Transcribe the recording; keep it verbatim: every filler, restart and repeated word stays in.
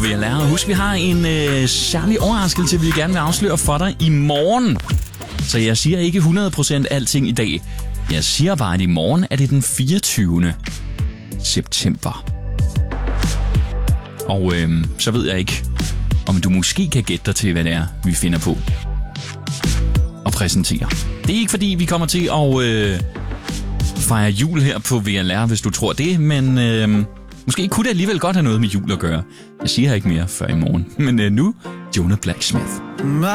V L R. Husk, vi har en øh, særlig overraskelse, vi gerne vil afsløre for dig i morgen. Så jeg siger ikke hundrede procent alting i dag. Jeg siger bare, at i morgen er det den fireogtyvende september. Og øh, så ved jeg ikke, om du måske kan gætte dig til, hvad det er, vi finder på og præsentere. Det er ikke fordi, vi kommer til at øh, fejre jul her på V L R, hvis du tror det, men øh, måske kunne det alligevel godt have noget med jul at gøre. Jeg siger ikke mere før i morgen. Men øh, nu, Jonah Blacksmith.